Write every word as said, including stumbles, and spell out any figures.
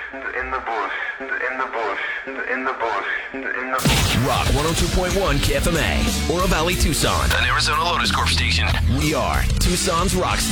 in the bush, in the bush, in the bush, in the bush. Rock one oh two point one K F M A, Oro Valley, Tucson. An Arizona Lotus Corp station. We are Tucson's rock station.